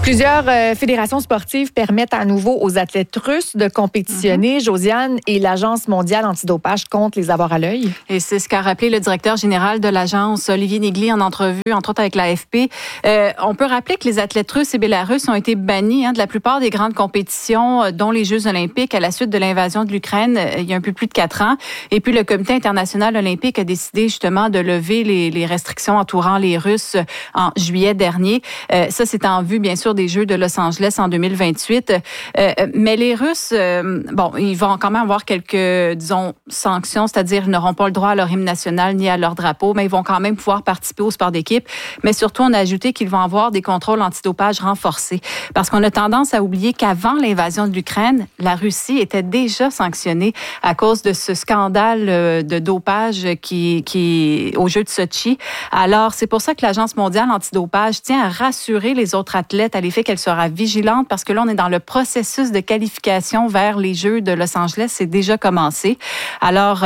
Plusieurs fédérations sportives permettent à nouveau aux athlètes russes de compétitionner. Josiane, et l'Agence mondiale antidopage compte les avoir à l'œil. Et c'est ce qu'a rappelé le directeur général de l'Agence, Olivier Nigli, en entrevue, entre autres avec l'AFP. On peut rappeler que les athlètes russes et bélarusses ont été bannis de la plupart des grandes compétitions, dont les Jeux olympiques, à la suite de l'invasion de l'Ukraine il y a un peu plus de 4 ans. Et puis, le Comité international olympique a décidé justement de lever les restrictions entourant les Russes en juillet dernier. Ça, c'est en vue, bien sûr, des Jeux de Los Angeles en 2028. Mais les Russes, ils vont quand même avoir quelques, disons, sanctions, c'est-à-dire ils n'auront pas le droit à leur hymne national ni à leur drapeau, mais ils vont quand même pouvoir participer au sport d'équipe. Mais surtout, on a ajouté qu'ils vont avoir des contrôles antidopage renforcés. Parce qu'on a tendance à oublier qu'avant l'invasion de l'Ukraine, la Russie était déjà sanctionnée à cause de ce scandale de dopage qui aux Jeux de Sochi. Alors, c'est pour ça que l'Agence mondiale antidopage tient à rassurer les autres athlètes à l'effet qu'elle sera vigilante, parce que là, on est dans le processus de qualification vers les Jeux de Los Angeles. C'est déjà commencé. Alors,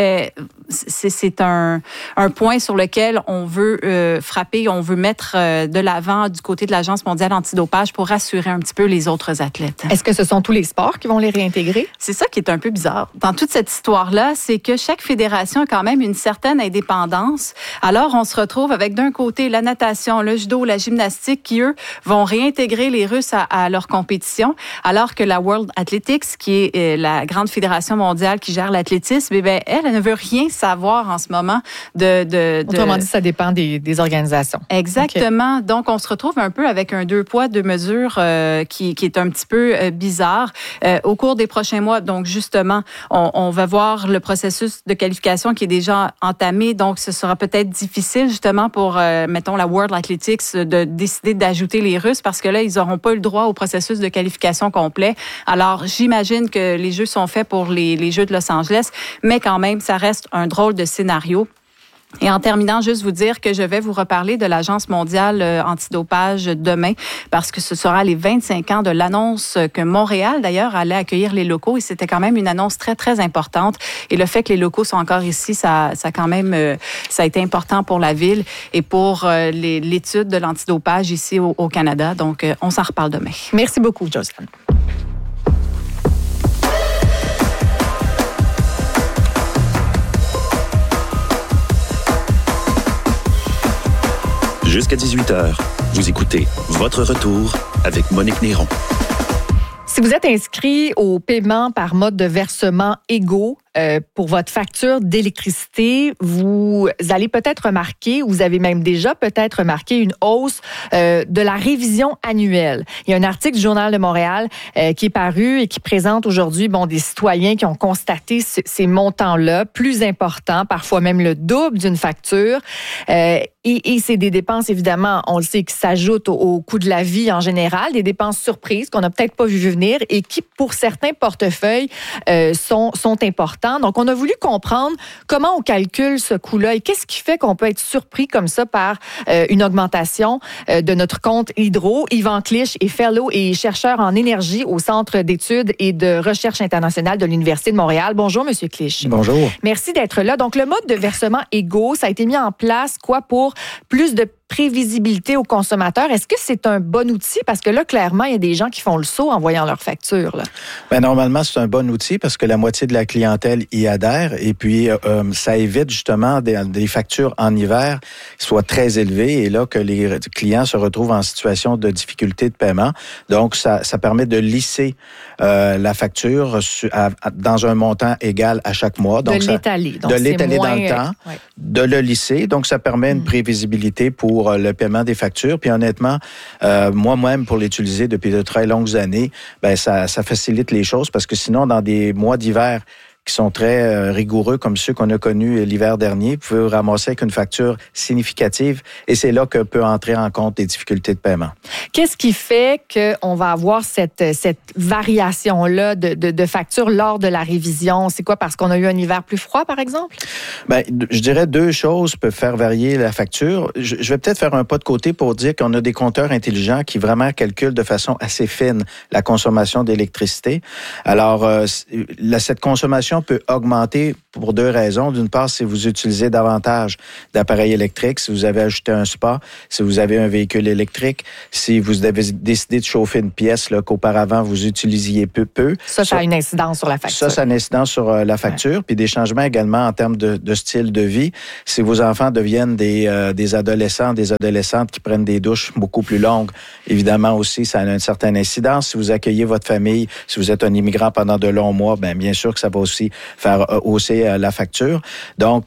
c'est un point sur lequel on veut frapper, on veut mettre de l'avant du côté de l'Agence mondiale antidopage pour rassurer un petit peu les autres athlètes. Est-ce que ce sont tous les sports qui vont les réintégrer? C'est ça qui est un peu bizarre. Dans toute cette histoire-là, c'est que chaque fédération a quand même une certaine indépendance. Alors, on se retrouve avec d'un côté la natation, le judo, la gymnastique qui, eux, vont réintégrer les Russes à leur compétition, alors que la World Athletics, qui est la grande fédération mondiale qui gère l'athlétisme, elle ne veut rien savoir en ce moment de... Autrement dit, ça dépend des organisations. Exactement. Okay. Donc, on se retrouve un peu avec un 2 poids, 2 mesures qui est un petit peu bizarre. Au cours des prochains mois, donc justement, on va voir le processus de qualification qui est déjà entamé. Donc, ce sera peut-être difficile justement pour, mettons, la World Athletics de décider d'ajouter les Russes parce que là, ils n'auront pas eu le droit au processus de qualification complet. Alors, j'imagine que les Jeux sont faits pour les Jeux de Los Angeles, mais quand même, ça reste un drôle de scénario. Et en terminant, juste vous dire que je vais vous reparler de l'Agence mondiale antidopage demain parce que ce sera les 25 ans de l'annonce que Montréal, d'ailleurs, allait accueillir les locaux et c'était quand même une annonce très, très importante. Et le fait que les locaux sont encore ici, ça a été important pour la ville et pour l'étude de l'antidopage ici au Canada. Donc, on s'en reparle demain. Merci beaucoup, Josiane. Jusqu'à 18h, vous écoutez Votre Retour avec Monique Néron. Si vous êtes inscrit au paiement par mode de versement égaux pour votre facture d'électricité, vous allez peut-être remarquer, ou vous avez même déjà peut-être remarqué une hausse de la révision annuelle. Il y a un article du Journal de Montréal qui est paru et qui présente aujourd'hui des citoyens qui ont constaté ces montants-là, plus importants, parfois même le double d'une facture. Et c'est des dépenses, évidemment, on le sait, qui s'ajoutent au coût de la vie en général, des dépenses surprises qu'on n'a peut-être pas vu venir et qui, pour certains portefeuilles, sont importantes. Donc, on a voulu comprendre comment on calcule ce coût-là et qu'est-ce qui fait qu'on peut être surpris comme ça par une augmentation de notre compte hydro. Yvan Clich est fellow et chercheur en énergie au Centre d'études et de recherche internationale de l'Université de Montréal. Bonjour, Monsieur Clich. Bonjour. Merci d'être là. Donc, le mode de versement égaux, ça a été mis en place, pour plus de prévisibilité aux consommateurs. Est-ce que c'est un bon outil? Parce que là, clairement, il y a des gens qui font le saut en voyant leur facture. Là. Bien, normalement, c'est un bon outil parce que la moitié de la clientèle y adhère et puis ça évite justement des factures en hiver qui soient très élevées et là que les clients se retrouvent en situation de difficulté de paiement. Donc, ça permet de lisser la facture dans un montant égal à chaque mois. Donc, de l'étaler. Donc, de l'étaler moins, dans le temps, ouais. De le lisser. Donc, ça permet une prévisibilité pour le paiement des factures. Puis honnêtement, moi-même, pour l'utiliser depuis de très longues années, ça facilite les choses parce que sinon, dans des mois d'hiver qui sont très rigoureux comme ceux qu'on a connus l'hiver dernier, vous pouvez vous ramasser avec une facture significative et c'est là que peut entrer en compte les difficultés de paiement. Qu'est-ce qui fait qu'on va avoir cette variation-là de facture lors de la révision? C'est quoi? Parce qu'on a eu un hiver plus froid, par exemple? Je dirais 2 choses peuvent faire varier la facture. Je vais peut-être faire un pas de côté pour dire qu'on a des compteurs intelligents qui vraiment calculent de façon assez fine la consommation d'électricité. Alors, cette consommation consommation peut augmenter pour deux raisons. D'une part, si vous utilisez davantage d'appareils électriques, si vous avez ajouté un spa, si vous avez un véhicule électrique, si vous avez décidé de chauffer une pièce là, qu'auparavant vous utilisiez peu. Ça a une incidence sur la facture. Ça a une incidence sur la facture, puis des changements également en termes de style de vie. Si vos enfants deviennent des adolescents, des adolescentes qui prennent des douches beaucoup plus longues, évidemment aussi, ça a une certaine incidence. Si vous accueillez votre famille, si vous êtes un immigrant pendant de longs mois, bien sûr que ça va aussi faire hausser la facture. Donc,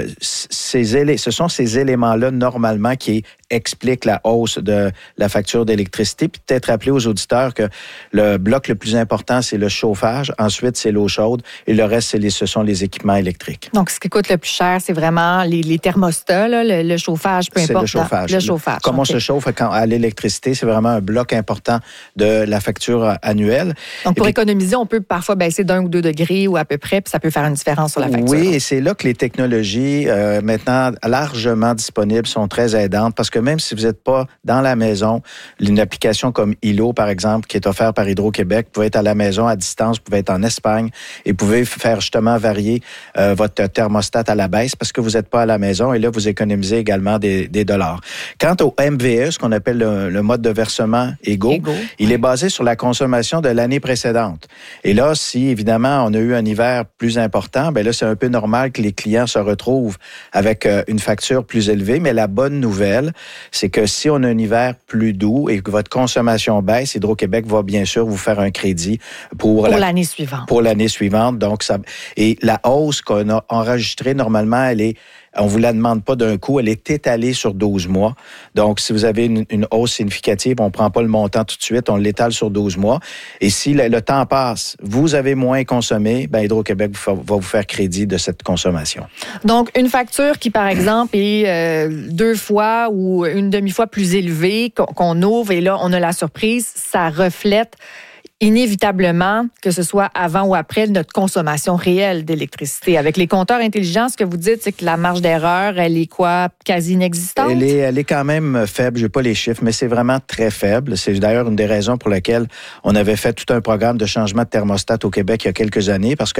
ce sont ces éléments-là, normalement, qui expliquent la hausse de la facture d'électricité. Puis peut-être rappeler aux auditeurs que le bloc le plus important, c'est le chauffage. Ensuite, c'est l'eau chaude. Et le reste, ce sont les équipements électriques. Donc, ce qui coûte le plus cher, c'est vraiment les thermostats, là, le chauffage, peu importe. C'est le chauffage. Comme on se chauffe à l'électricité, c'est vraiment un bloc important de la facture annuelle. Donc, pour économiser, on peut parfois baisser d'1 ou 2 degrés ou à peu près, puis ça peut faire une différence sur la facture. Oui, et c'est là que les technologies, maintenant largement disponibles, sont très aidantes parce que même si vous n'êtes pas dans la maison, une application comme ILO, par exemple, qui est offerte par Hydro-Québec, vous pouvez être à la maison à distance, vous pouvez être en Espagne et vous pouvez faire justement varier votre thermostat à la baisse parce que vous n'êtes pas à la maison et là, vous économisez également des dollars. Quant au MVE, ce qu'on appelle le mode de versement égaux, il est basé sur la consommation de l'année précédente. Et là, si évidemment, on a eu un hiver plus important, là, c'est un peu normal que les clients se retrouvent avec une facture plus élevée, mais la bonne nouvelle, c'est que si on a un hiver plus doux et que votre consommation baisse, Hydro-Québec va bien sûr vous faire un crédit pour l'année suivante. Pour l'année suivante. Donc, et la hausse qu'on a enregistrée, normalement, on vous la demande pas d'un coup, elle est étalée sur 12 mois. Donc, si vous avez une hausse significative, on prend pas le montant tout de suite, on l'étale sur 12 mois. Et si le temps passe, vous avez moins consommé, Hydro-Québec va vous faire crédit de cette consommation. Donc, une facture qui, par exemple, est 2 fois ou une demi-fois plus élevée, qu'on ouvre et là, on a la surprise, ça reflète inévitablement, que ce soit avant ou après, notre consommation réelle d'électricité. Avec les compteurs intelligents, ce que vous dites, c'est que la marge d'erreur, elle est quoi? Quasi inexistante? Elle est quand même faible. Je n'ai pas les chiffres, mais c'est vraiment très faible. C'est d'ailleurs une des raisons pour lesquelles on avait fait tout un programme de changement de thermostat au Québec il y a quelques années, parce que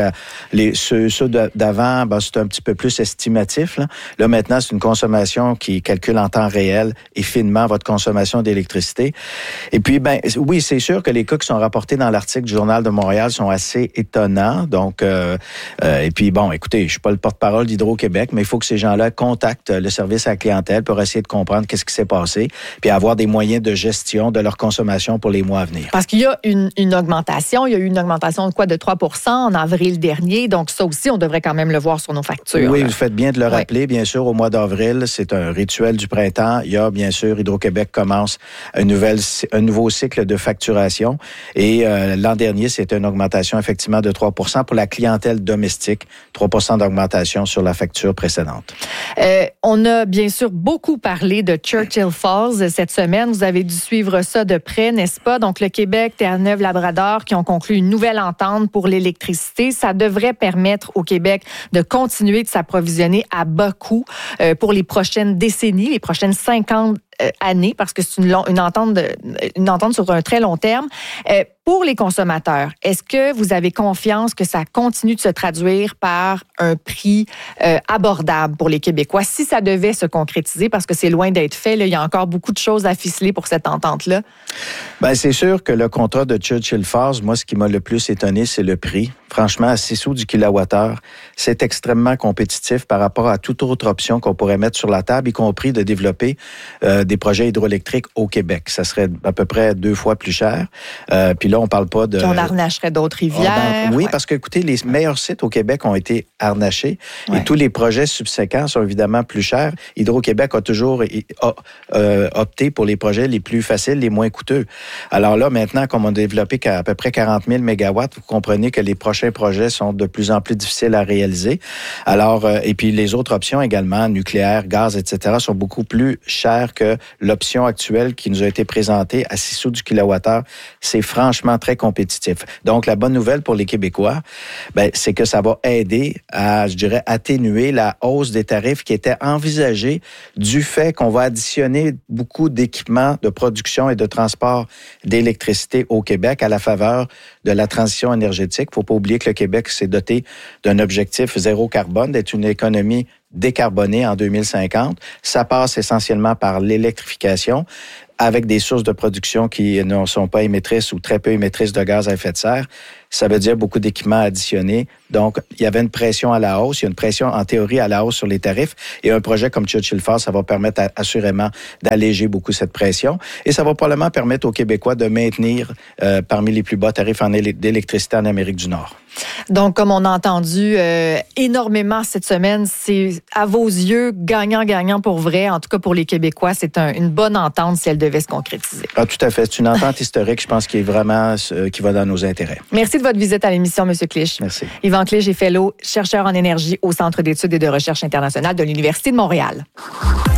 ceux d'avant, c'était un petit peu plus estimatif. Là, maintenant, c'est une consommation qui calcule en temps réel et finement votre consommation d'électricité. Et puis, oui, c'est sûr que les cas qui sont rapportés dans l'article du Journal de Montréal sont assez étonnants. Donc, et puis, écoutez, je ne suis pas le porte-parole d'Hydro-Québec, mais il faut que ces gens-là contactent le service à la clientèle pour essayer de comprendre qu'est-ce qui s'est passé, puis avoir des moyens de gestion de leur consommation pour les mois à venir. Parce qu'il y a une augmentation. Il y a eu une augmentation de 3 % en avril dernier. Donc, ça aussi, on devrait quand même le voir sur nos factures. Oui, vous faites bien de le rappeler. Bien sûr, au mois d'avril, c'est un rituel du printemps. Il y a, bien sûr, Hydro-Québec commence un nouveau cycle de facturation. Et l'an dernier, c'était une augmentation effectivement de 3 % pour la clientèle domestique, 3 % d'augmentation sur la facture précédente. On a bien sûr beaucoup parlé de Churchill Falls cette semaine. Vous avez dû suivre ça de près, n'est-ce pas? Donc, le Québec, Terre-Neuve-Labrador qui ont conclu une nouvelle entente pour l'électricité. Ça devrait permettre au Québec de continuer de s'approvisionner à bas coût pour les prochaines décennies, les prochaines 50 années, parce que c'est une entente sur un très long terme. Pour les consommateurs, est-ce que vous avez confiance que ça continue de se traduire par un prix abordable pour les Québécois, si ça devait se concrétiser, parce que c'est loin d'être fait, là, il y a encore beaucoup de choses à ficeler pour cette entente-là? C'est sûr que le contrat de Churchill Falls, moi, ce qui m'a le plus étonné, c'est le prix. Franchement, à 6 sous du kilowattheure, c'est extrêmement compétitif par rapport à toute autre option qu'on pourrait mettre sur la table, y compris de développer des projets hydroélectriques au Québec. Ça serait à peu près 2 fois plus cher. Puis là, on parle pas de... Puis on harnacherait d'autres rivières. Oui, parce que, écoutez, les meilleurs sites au Québec ont été harnachés et tous les projets subséquents sont évidemment plus chers. Hydro-Québec a toujours opté pour les projets les plus faciles, les moins coûteux. Alors là, maintenant, comme on a développé à peu près 40 000 mégawatts, vous comprenez que les prochains projets sont de plus en plus difficiles à réaliser. Alors, et puis les autres options également, nucléaire, gaz, etc., sont beaucoup plus chères que que l'option actuelle qui nous a été présentée à 6 sous du kilowattheure, c'est franchement très compétitif. Donc, la bonne nouvelle pour les Québécois, c'est que ça va aider à, je dirais, atténuer la hausse des tarifs qui était envisagée du fait qu'on va additionner beaucoup d'équipements de production et de transport d'électricité au Québec à la faveur de la transition énergétique. Il ne faut pas oublier que le Québec s'est doté d'un objectif zéro carbone, d'être une économie décarbonée en 2050. Ça passe essentiellement par l'électrification avec des sources de production qui ne sont pas émettrices ou très peu émettrices de gaz à effet de serre. Ça veut dire beaucoup d'équipements additionnés. Donc, il y avait une pression à la hausse. Il y a une pression, en théorie, à la hausse sur les tarifs. Et un projet comme Churchill Falls, ça va permettre assurément d'alléger beaucoup cette pression. Et ça va probablement permettre aux Québécois de maintenir parmi les plus bas tarifs d'électricité en Amérique du Nord. Donc, comme on a entendu énormément cette semaine, c'est à vos yeux gagnant-gagnant pour vrai. En tout cas, pour les Québécois, c'est une bonne entente si elle devait se concrétiser. Ah, tout à fait. C'est une entente historique, je pense, qui est vraiment qui va dans nos intérêts. Merci de votre visite à l'émission, M. Clich. Merci. Yvan Clich est fellow, chercheur en énergie au Centre d'études et de recherche internationale de l'Université de Montréal.